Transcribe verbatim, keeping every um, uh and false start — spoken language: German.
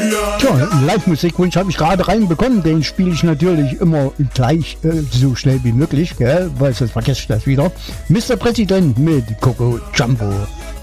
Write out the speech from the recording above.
Tja, einen Live-Musikwunsch habe ich gerade reinbekommen. Den spiele ich natürlich immer gleich äh, so schnell wie möglich, gell? Weil sonst vergesse ich das wieder. Mister Präsident mit Coco Jumbo.